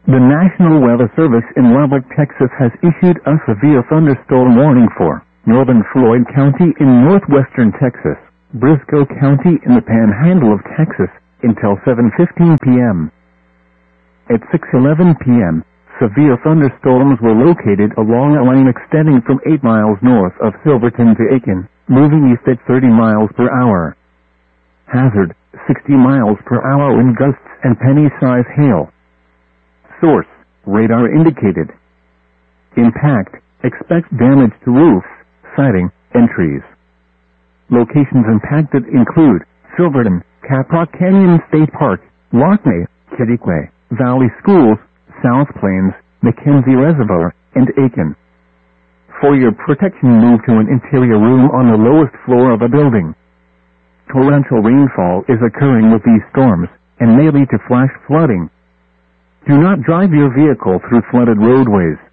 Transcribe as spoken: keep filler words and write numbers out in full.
The National Weather Service in Lubbock, Texas has issued a severe thunderstorm warning for northern Floyd County in northwestern Texas, Briscoe County in the Panhandle of Texas, until seven fifteen p m At six eleven p m, severe thunderstorms were located along a line extending from eight miles north of Silverton to Aiken, moving east at thirty miles per hour. Hazard, sixty miles per hour wind gusts and penny-size hail. Source, radar indicated. Impact, expect damage to roofs, siding, and trees. Locations impacted include Silverton, Caprock Canyon State Park, Lockney, Kittiquay, Valley Schools, South Plains, McKenzie Reservoir, and Aiken. For your protection, move to an interior room on the lowest floor of a building. Torrential rainfall is occurring with these storms, and may lead to flash flooding. Do not drive your vehicle through flooded roadways.